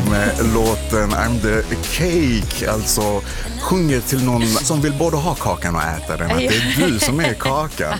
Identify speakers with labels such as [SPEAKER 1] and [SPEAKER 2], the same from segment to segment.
[SPEAKER 1] med låten I'm the Cake, alltså sjunger till någon som vill både ha kakan och äta den, att det är du som är kakan.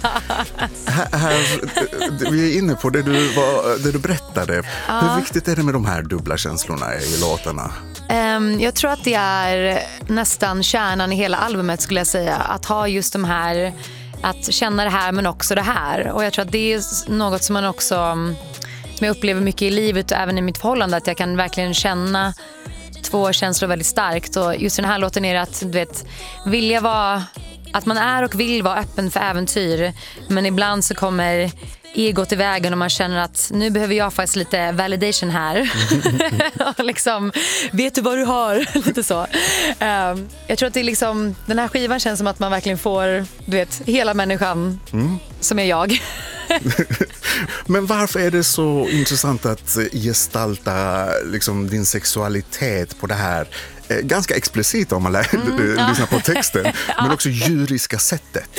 [SPEAKER 1] Vi är inne på det du berättade. Hur viktigt är det med de här dubbla känslorna i låtarna?
[SPEAKER 2] Jag tror att det är nästan kärnan i hela albumet, skulle jag säga. Att ha just de här, att känna det här men också det här. Och jag tror att det är något som man också, som jag upplever mycket i livet och även i mitt förhållande, att jag kan verkligen känna två känslor väldigt starkt. Och just den här låten är det att, du vet, vilja vara, att man är och vill vara öppen för äventyr, men ibland så kommer egot i vägen och man känner att nu behöver jag faktiskt lite validation här. Och liksom, vet du vad du har? Lite så. Jag tror att det är liksom, den här skivan känns som att man verkligen får, du vet, hela människan som är jag.
[SPEAKER 1] Men varför är det så intressant att gestalta liksom din sexualitet på det här ganska explicit, om man lyssnar på texten, men också djuriska sättet?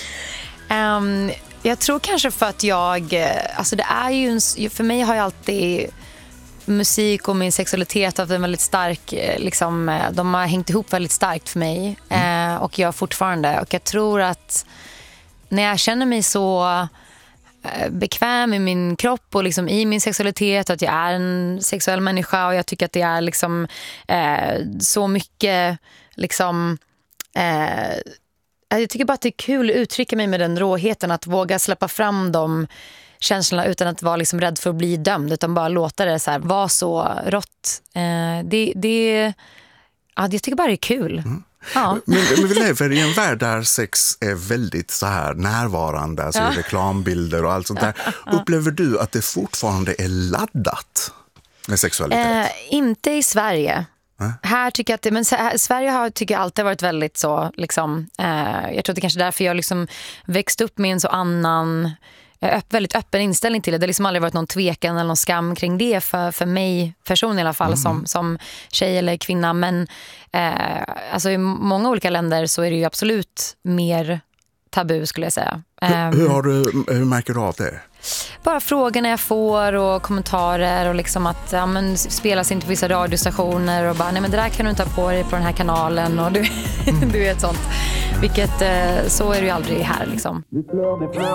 [SPEAKER 2] Jag tror kanske för att alltså det är ju för mig har ju alltid musik och min sexualitet haft en väldigt stark, liksom, de har hängt ihop väldigt starkt för mig, och jag fortfarande, och jag tror att när jag känner mig så bekväm i min kropp och liksom i min sexualitet, att jag är en sexuell människa, och jag tycker att det är liksom så mycket liksom jag tycker bara att det är kul att uttrycka mig med den råheten, att våga släppa fram de känslorna utan att vara liksom rädd för att bli dömd, utan bara låta det så här vara så rått. Jag tycker bara det är kul. Ja.
[SPEAKER 1] Men vi lever i en värld där sex är väldigt så här närvarande, alltså reklambilder och allt sånt där. Upplever du att det fortfarande är laddat med sexualitet?
[SPEAKER 2] Inte i Sverige. Här tycker jag att men Sverige har, tycker jag, alltid varit väldigt så liksom, jag tror att det kanske är därför jag liksom växt upp med en så annan väldigt öppen inställning till det. Det har liksom aldrig varit någon tvekan eller någon skam kring det för mig person i alla fall, som tjej eller kvinna, men alltså i många olika länder så är det ju absolut mer tabu, skulle jag säga.
[SPEAKER 1] Hur märker du av det?
[SPEAKER 2] Bara frågorna jag får och kommentarer, och liksom att spelas inte på vissa radiostationer och bara, nej men det där kan du inte ha på dig på den här kanalen, och du vet sånt. Vilket så är det ju aldrig här liksom.